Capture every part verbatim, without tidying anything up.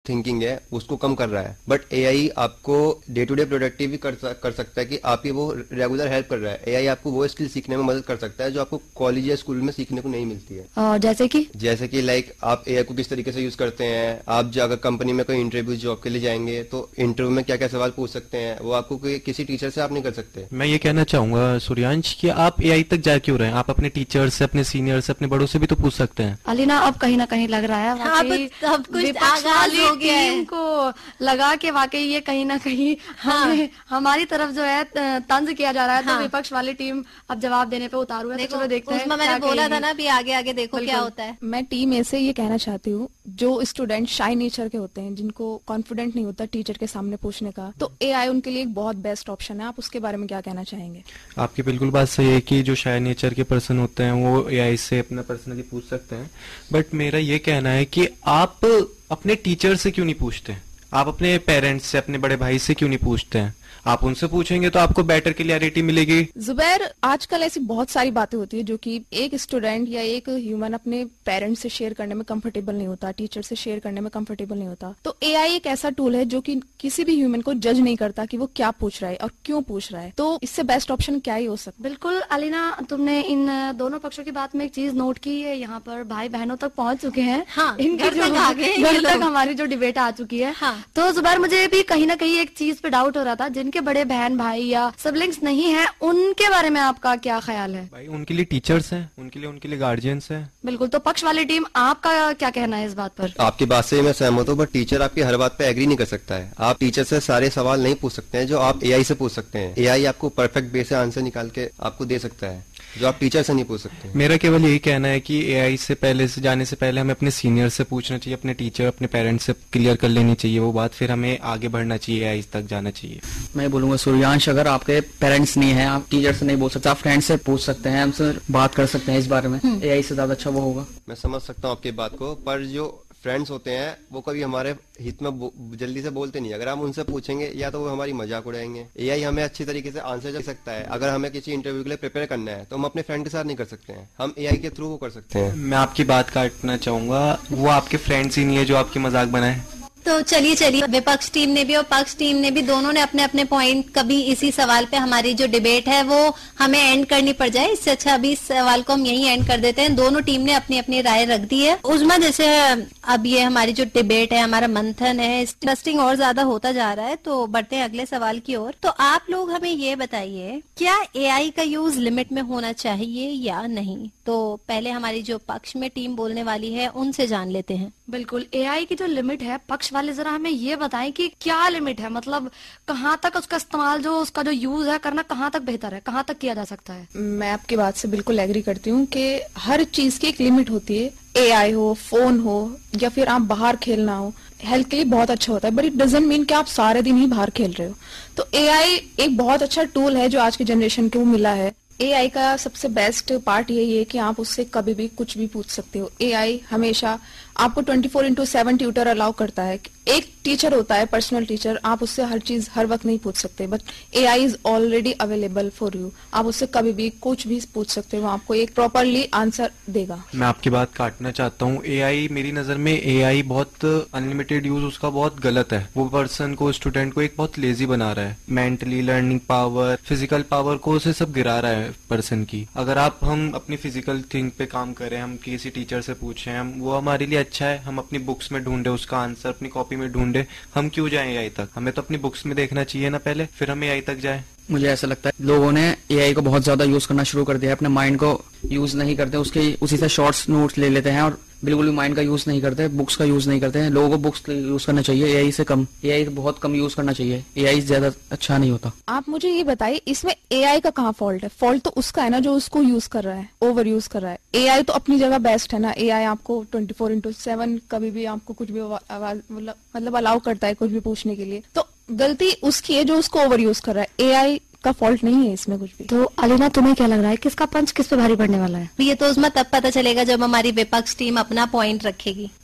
Thinking है उसको कम कर रहा है, बट एआई आपको डे टू डे प्रोडक्टिव भी कर, कर सकता है कि आपकी वो रेगुलर हेल्प कर रहा है। एआई आपको वो स्किल सीखने में मदद कर सकता है जो आपको कॉलेज या स्कूल में सीखने को नहीं मिलती है। आ, जैसे कि जैसे कि लाइक आप एआई को किस तरीके से यूज करते हैं, आप जो अगर कंपनी में कोई इंटरव्यू जॉब के लिए जाएंगे तो इंटरव्यू में क्या क्या सवाल पूछ सकते हैं, वो आपको किसी टीचर से आप नहीं कर सकते। मैं ये कहना चाहूंगा सूर्यांश कि आप एआई तक जा क्यों रहे हैं, आप अपने टीचर से, अपने सीनियर से, अपने बड़ों से भी तो पूछ सकते हैं। अलीना अब कहीं ना कहीं लग रहा है वाकई सब कुछ विपक्ष वाली टीम को लगा के वाकई ये कहीं ना कहीं हाँ। हमारी तरफ जो है तंज किया जा रहा है। हाँ। तो विपक्ष वाली टीम अब जवाब देने पे उतारू है। तो चलो देखते हैं। मैंने बोला था ना भी आगे आगे देखो क्या होता है। मैं टीम ए से ये कहना चाहती हूँ, जो स्टूडेंट शाई नेचर के होते हैं, जिनको कॉन्फिडेंट नहीं होता टीचर के सामने पूछने का, तो एआई उनके लिए एक बहुत बेस्ट ऑप्शन है। आप उसके बारे में क्या कहना चाहेंगे? आपकी बिल्कुल बात सही है कि जो शाय नेचर के पर्सन होते हैं वो एआई से अपना पर्सनली पूछ सकते हैं, बट मेरा ये कहना है कि आप अपने टीचर से क्यों नहीं पूछते, आप अपने पेरेंट्स से, अपने बड़े भाई से क्यों नहीं पूछते हैं? आप उनसे पूछेंगे तो आपको बेटर क्लियरिटी मिलेगी। जुबैर, आजकल ऐसी बहुत सारी बातें होती है जो कि एक स्टूडेंट या एक ह्यूमन अपने पेरेंट्स से शेयर करने में कंफर्टेबल नहीं होता, टीचर से शेयर करने में कंफर्टेबल नहीं होता। तो एआई एक ऐसा टूल है जो कि किसी भी ह्यूमन को जज नहीं करता कि वो क्या पूछ रहा है और क्यों पूछ रहा है। तो इससे बेस्ट ऑप्शन क्या ही हो सकता है? बिल्कुल अलीना, तुमने इन दोनों पक्षों की बात में एक चीज नोट की है, यहाँ पर भाई बहनों तक पहुंच चुके हैं। हाँ, इनके जो घर तक हमारी जो डिबेट आ चुकी है। हाँ। तो जुबैर, मुझे भी कहीं ना कहीं एक चीज पे डाउट हो रहा था, जिनके बड़े बहन भाई या सिबलिंग्स नहीं है, उनके बारे में आपका क्या ख्याल है? भाई उनके लिए टीचर्स हैं, उनके लिए उनके लिए गार्जियंस हैं। बिल्कुल। तो पक्ष वाली टीम, आपका क्या कहना है इस बात पर? आपकी बात से मैं सहमत हूँ, बट टीचर आपकी हर बात पे एग्री नहीं कर सकता है। आप टीचर से सारे सवाल नहीं पूछ सकते हैं जो आप एआई से पूछ सकते हैं। एआई आपको परफेक्ट वे से आंसर निकाल के आपको दे सकता है जो आप टीचर से नहीं पूछ सकते। मेरा केवल यही कहना है कि एआई से पहले से जाने से पहले हमें अपने सीनियर से पूछना चाहिए, अपने टीचर, अपने पेरेंट्स से क्लियर कर लेनी चाहिए वो बात, फिर हमें आगे बढ़ना चाहिए, एआई तक जाना चाहिए। मैं बोलूंगा सूर्यांश, अगर आपके पेरेंट्स नहीं है, आप टीचर से नहीं बोल सकते, आप फ्रेंड से पूछ सकते हैं, हमसे बात कर सकते हैं इस बारे में। एआई से ज्यादा अच्छा वो होगा। मैं समझ सकता हूँ आपकी बात को, पर जो फ्रेंड्स होते हैं वो कभी हमारे हित में जल्दी से बोलते नहीं। अगर हम उनसे पूछेंगे या तो वो हमारी मजाक उड़ाएंगे। एआई हमें अच्छी तरीके से आंसर दे सकता है। अगर हमें किसी इंटरव्यू के लिए प्रिपेयर करना है तो हम अपने फ्रेंड के साथ नहीं कर सकते हैं, हम एआई के थ्रू वो कर सकते हैं। मैं आपकी बात काटना चाहूंगा, वो आपके फ्रेंड्स ही नहीं है जो आपकी मजाक बनाए। तो चलिए चलिए विपक्ष टीम ने भी और पक्ष टीम ने भी, दोनों ने अपने अपने पॉइंट, कभी इसी सवाल पे हमारी जो डिबेट है वो हमें एंड करनी पड़ जाए, इससे अच्छा अभी इस सवाल को हम यहीं एंड कर देते हैं। दोनों टीम ने अपनी अपनी राय रख दी है। उस्मा, जैसे अब ये हमारी जो डिबेट है, हमारा मंथन है, इंटरेस्टिंग और ज्यादा होता जा रहा है, तो बढ़ते हैं अगले सवाल की ओर। तो आप लोग हमें ये बताइए, क्या एआई का यूज लिमिट में होना चाहिए या नहीं? तो पहले हमारी जो पक्ष में टीम बोलने वाली है उनसे जान लेते हैं। बिल्कुल, एआई की जो लिमिट है, पक्ष वाले जरा हमें ये बताएं कि क्या लिमिट है, मतलब कहाँ तक उसका इस्तेमाल, जो उसका जो यूज है करना, कहाँ तक बेहतर है, कहाँ तक किया जा सकता है? मैं आपकी बात से बिल्कुल एग्री करती हूँ कि हर चीज की एक लिमिट होती है। एआई हो, फोन हो, या फिर आप बाहर खेलना हो, हेल्थ के लिए बहुत अच्छा होता है, बट इट डजंट मीन कि आप सारे दिन ही बाहर खेल रहे हो। तो एआई एक बहुत अच्छा टूल है जो आज की जनरेशन को मिला है। एआई का सबसे बेस्ट पार्ट यही है कि आप उससे कभी भी कुछ भी पूछ सकते हो। एआई हमेशा आपको twenty four into seven tutor allow करता है। एक टीचर होता है, पर्सनल टीचर, आप उससे हर चीज हर वक्त नहीं पूछ सकते, but AI is already available for you. आप उससे कभी भी कुछ भी पूछ सकते हो, आपको एक प्रॉपरली आंसर देगा। मैं आपकी बात काटना चाहता हूँ। एआई, मेरी नजर में एआई बहुत अनलिमिटेड यूज उसका बहुत गलत है। वो पर्सन को, स्टूडेंट को एक बहुत लेजी बना रहा है। Mentally, learning power, physical power को उसे सब गिरा रहा है पर्सन की। अगर आप हम अपनी फिजिकल थिंग पे काम करें, हम किसी टीचर से पूछें, हम वो हमारे लिए अच्छा है। हम अपनी बुक्स में ढूंढे उसका आंसर, अपनी कॉपी में ढूंढे, हम क्यों जाएं एआई तक? हमें तो अपनी बुक्स में देखना चाहिए ना पहले, फिर हम एआई तक जाएं। मुझे ऐसा लगता है लोगों ने एआई को बहुत ज्यादा यूज करना शुरू कर दिया है, अपने माइंड को यूज नहीं करते, उसके उसी से शॉर्ट्स नोट्स ले लेते हैं और बिल्कुल भी माइंड का यूज नहीं करते, बुक्स का यूज नहीं करते हैं। लोगों को बुक्स यूज करना चाहिए, एआई से कम, एआई बहुत कम यूज करना चाहिए। एआई ज्यादा अच्छा नहीं होता। आप मुझे ये बताइए, इसमें एआई का कहाँ फॉल्ट है? फॉल्ट तो उसका है ना जो उसको यूज कर रहा है, ओवर यूज कर रहा है। एआई तो अपनी जगह बेस्ट है ना। एआई आपको ट्वेंटी फोर इंटू सेवन कभी भी आपको कुछ भी आवाज मतलब अलाउ करता है कुछ भी पूछने के लिए। तो गलती उसकी है जो उसको ओवर यूज कर रहा है, एआई का फॉल्ट नहीं है इसमें कुछ भी। तो अलीना, तुम्हें क्या लग रहा है, किसका पंच किस पे भारी पड़ने वाला है? ये तो उसमें तब पता चलेगा जब हमारी विपक्ष टीम अपना पॉइंट रखेगी।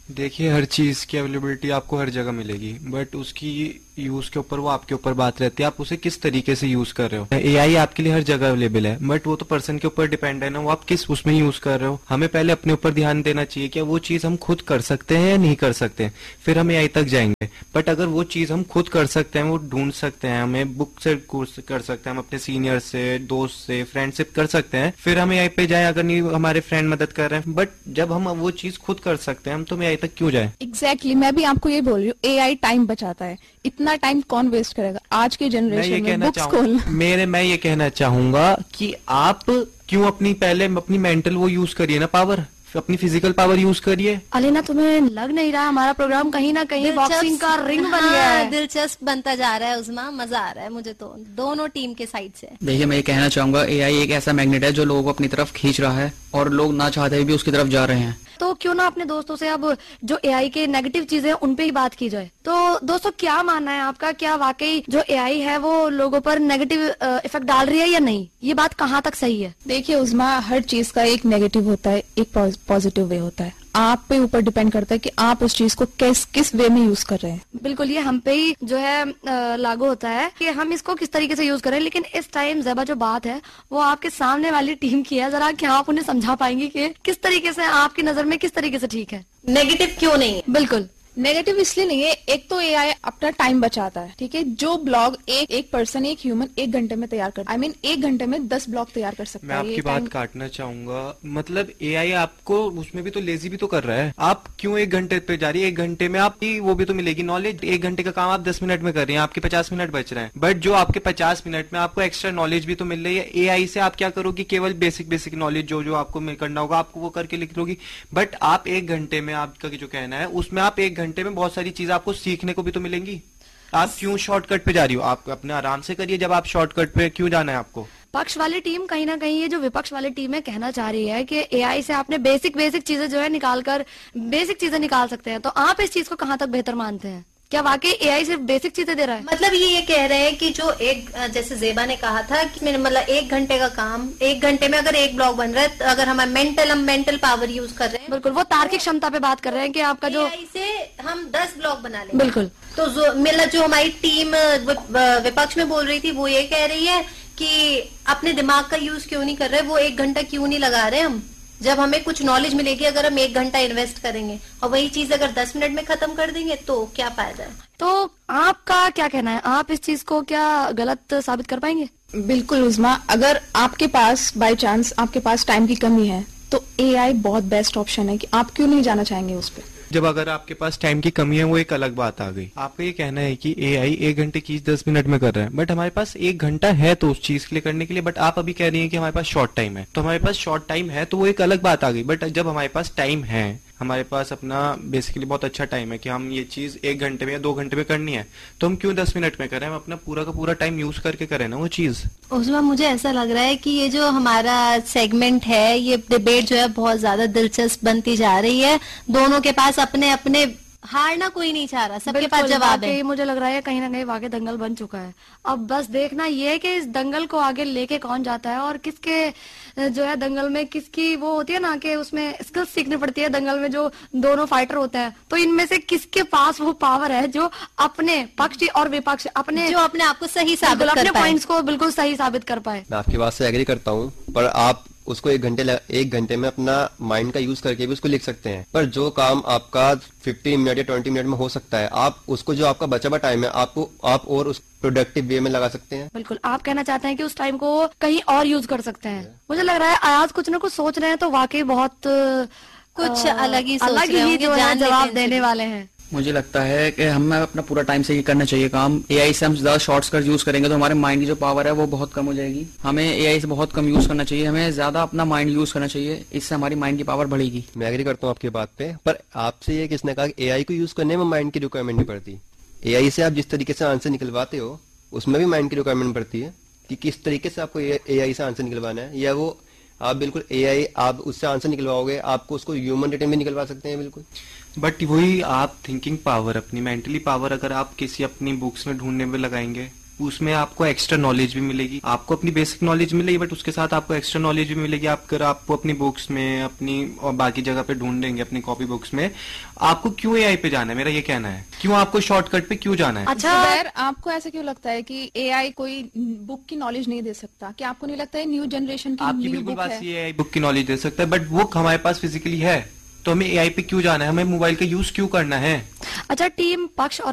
देखिए, हर चीज की अवेलेबिलिटी आपको हर जगह मिलेगी, बट उसकी यूज के ऊपर वो आपके ऊपर बात रहती है, आप उसे किस तरीके से यूज कर रहे हो। एआई आपके लिए हर जगह अवेलेबल है, बट वो तो पर्सन के ऊपर डिपेंड है ना, वो आप किस उसमें यूज कर रहे हो। हमें पहले अपने ऊपर ध्यान देना चाहिए कि वो चीज हम खुद कर सकते हैं या नहीं कर सकते हैं, फिर हम एआई तक जाएंगे। बट अगर वो चीज हम खुद कर सकते हैं, वो ढूंढ सकते हैं, हमें बुक से कर सकते हैं, हम अपने सीनियर से, दोस्त से फ्रेंडशिप कर सकते हैं, फिर हम एआई पे जाए। अगर नहीं हमारे फ्रेंड मदद कर रहे हैं, बट जब हम वो चीज खुद कर सकते हैं, हम तो एआई तक क्यों जाए। एग्जैक्टली exactly, मैं भी आपको ये बोल रही हूँ, एआई टाइम बचाता है। इतना टाइम कौन वेस्ट करेगा आज के जनरेशन में बुक्स खोलना। मेरे मैं ये कहना चाहूंगा कि आप क्यों अपनी पहले अपनी मेंटल वो यूज करिए ना, पावर, अपनी फिजिकल पावर यूज करिए। अलीना, तुम्हें लग नहीं रहा हमारा प्रोग्राम कहीं ना कहीं बॉक्सिंग का रिंग बन हाँ, गया है? दिलचस्प बनता जा रहा है उस्मा, मजा आ रहा है मुझे तो दोनों टीम के साइड से। देखिए, मैं ये कहना चाहूंगा, एआई एक ऐसा मैग्नेट है जो लोगों को अपनी तरफ खींच रहा है और लोग ना चाहते भी उसकी तरफ जा रहे हैं। तो क्यों ना अपने दोस्तों से अब जो एआई के नेगेटिव चीजें उन पे ही बात की जाए। तो दोस्तों, क्या मानना है आपका, क्या वाकई जो एआई है वो लोगों पर नेगेटिव इफेक्ट डाल रही है या नहीं? ये बात कहाँ तक सही है? देखिए उस्मा, हर चीज का एक नेगेटिव होता है, एक पॉजिटिव वे होता है। आप पे ऊपर डिपेंड करता है कि आप उस चीज को किस किस वे में यूज कर रहे हैं। बिल्कुल, ये हम पे ही जो है लागू होता है कि हम इसको किस तरीके से यूज करें। लेकिन इस टाइम ज़ेबा जो बात है वो आपके सामने वाली टीम की है, जरा क्या आप उन्हें समझा पाएंगी कि किस तरीके से आपकी नजर में किस तरीके से ठीक है, नेगेटिव क्यों नहीं है? बिल्कुल नेगेटिव इसलिए नहीं है, एक तो एआई अपना टाइम बचाता है, ठीक है। जो ब्लॉग एक एक पर्सन, एक ह्यूमन एक घंटे में तैयार करता है, आई मीन एक घंटे में दस ब्लॉग तैयार कर सकता है। मैं आपकी बात काटना चाहूंगा, मतलब एआई आपको उसमें भी तो लेजी भी तो कर रहा है। आप क्यों एक घंटे पे जा रही है? एक घंटे में आप वो भी तो मिलेगी नॉलेज। एक घंटे का काम आप दस मिनट में कर रही हैं, आपके पचास मिनट बच रहे हैं, बट जो आपके पचास मिनट में आपको एक्स्ट्रा नॉलेज भी तो मिल रही है। एआई से आप क्या करोगी? केवल बेसिक बेसिक नॉलेज जो जो आपको करना होगा आपको वो करके लिख लोगी। बट आप एक घंटे में, आपका जो कहना है उसमें आप एक घंटे में बहुत सारी आपको सीखने को भी तो मिलेंगी। आप क्यों शॉर्टकट पे जा रही हो? आप अपने आराम से करिए। जब आप शॉर्टकट पे क्यों जाना है आपको? पक्ष वाली टीम कहीं ना कहीं ये जो विपक्ष वाली टीम है कहना चाह रही है कि एआई से आपने बेसिक बेसिक चीजें जो है निकाल कर बेसिक चीजें निकाल सकते हैं। तो आप इस चीज को कहाँ तक बेहतर मानते हैं? क्या वाकई एआई सिर्फ बेसिक चीजें दे रहा है? मतलब ये ये कह रहे हैं कि जो एक, जैसे ज़ेबा ने कहा था कि मैंने मतलब एक घंटे का काम, एक घंटे में अगर एक ब्लॉग बन रहा है, तो अगर हमारा मेंटल हम मेंटल पावर यूज कर रहे हैं। बिल्कुल, वो तार्किक क्षमता पे बात कर रहे हैं कि आपका जो एआई से हम दस ब्लॉग बना लेंगे। बिल्कुल, तो जो मतलब जो हमारी टीम विपक्ष में बोल रही थी वो ये कह रही है कि अपने दिमाग का यूज क्यों नहीं कर रहे, वो एक घंटा क्यों नहीं लगा रहे हम, जब हमें कुछ नॉलेज मिलेगी अगर हम एक घंटा इन्वेस्ट करेंगे, और वही चीज अगर दस मिनट में खत्म कर देंगे तो क्या फायदा है? तो आपका क्या कहना है? आप इस चीज को क्या गलत साबित कर पाएंगे? बिल्कुल उस्मा, अगर आपके पास बाय चांस आपके पास टाइम की कमी है तो एआई बहुत बेस्ट ऑप्शन है कि आप क्यों नहीं जाना चाहेंगे उस पर। जब अगर आपके पास टाइम की कमी है वो एक अलग बात आ गई। आपका ये कहना है कि एआई एक घंटे की दस मिनट में कर रहा है, बट हमारे पास एक घंटा है तो उस चीज के लिए करने के लिए। बट आप अभी कह रही हैं कि हमारे पास शॉर्ट टाइम है, तो हमारे पास शॉर्ट टाइम है तो वो एक अलग बात आ गई। बट जब हमारे पास टाइम है, हमारे पास अपना बेसिकली बहुत अच्छा टाइम है कि हम ये चीज एक घंटे में या दो घंटे में करनी है, तो हम क्यों दस मिनट में करें? हम अपना पूरा का पूरा टाइम यूज करके करें ना वो चीज। उसमें मुझे ऐसा लग रहा है कि ये जो हमारा सेगमेंट है, ये डिबेट जो है बहुत ज्यादा दिलचस्प बनती जा रही है। दोनों के पास अपने अपने, हारना कोई नहीं चाह रहा, सबके पास जवाब है। मुझे लग रहा है कहीं ना कहीं वाकई दंगल बन चुका है। अब बस देखना ये है कि इस दंगल को आगे लेके कौन जाता है और किसके जो है दंगल में किसकी वो होती है ना कि उसमें स्किल्स सीखनी पड़ती है। दंगल में जो दोनों फाइटर होते हैं तो इनमें से किसके पास वो पावर है जो अपने पक्ष और विपक्ष अपने जो अपने आप को सही साबित अपने पॉइंट्स को बिल्कुल सही साबित कर पाए। मैं आपकी बात से एग्री करता हूँ, पर आप उसको एक घंटे एक घंटे में अपना माइंड का यूज करके भी उसको लिख सकते हैं। पर जो काम आपका फिफ्टीन मिनट या ट्वेंटी मिनट में हो सकता है, आप उसको जो आपका बचा हुआ टाइम है आपको आप और उस प्रोडक्टिव वे में लगा सकते हैं। बिल्कुल, आप कहना चाहते हैं कि उस टाइम को कहीं और यूज कर सकते हैं। मुझे लग रहा है आज कुछ ना कुछ सोच रहे हैं तो वाकई बहुत कुछ अलग ही अलग ही जो है जवाब देने वाले हैं। मुझे लगता है कि हमें अपना पूरा टाइम से ये करना चाहिए काम। एआई से हम ज्यादा शॉर्ट्स कर यूज करेंगे तो हमारे माइंड की जो पावर है वो बहुत कम हो जाएगी। हमें एआई से बहुत कम यूज करना चाहिए, हमें ज्यादा अपना माइंड यूज करना चाहिए, इससे हमारी माइंड की पावर बढ़ेगी। मैं एग्री करता हूँ आपकी बात पे, पर आपसे ये किसने कहा एआई को यूज करने में माइंड की रिक्वायरमेंट नहीं पड़ती? एआई से आप जिस तरीके से आंसर निकलवाते हो उसमें भी माइंड की रिक्वायरमेंट पड़ती है कि किस तरीके से आपको एआई से आंसर निकलवाना है। या वो आप बिल्कुल एआई आप उससे आंसर निकलवाओगे, आपको उसको ह्यूमन रिटर्न भी निकलवा सकते हैं बिल्कुल। बट वही आप थिंकिंग पावर, अपनी मेंटली पावर अगर आप किसी अपनी बुक्स में ढूंढने में लगाएंगे उसमें आपको एक्स्ट्रा नॉलेज भी मिलेगी, आपको अपनी बेसिक नॉलेज मिलेगी बट उसके साथ आपको एक्स्ट्रा नॉलेज भी मिलेगी। आप अगर आपको अपनी बुक्स में अपनी और बाकी जगह पे ढूंढेंगे अपनी कॉपी बुक्स में, आपको क्यों एआई पे जाना है, मेरा ये कहना है, क्यों आपको शॉर्टकट पे क्यों जाना है। अच्छा, जुबैर, आपको ऐसा क्यों लगता है कि एआई कोई बुक की नॉलेज नहीं दे सकता? क्या आपको नहीं लगता है न्यू जनरेशन की आपकी न्यू बिल्कुल बुक बात है? सही है, एआई बुक की नॉलेज दे सकता है बट बुक हमारे पास फिजिकली है, तो हमें एआई पे क्यों जाना है, हमें मोबाइल का यूज क्यों करना है। अच्छा, टीम पक्ष और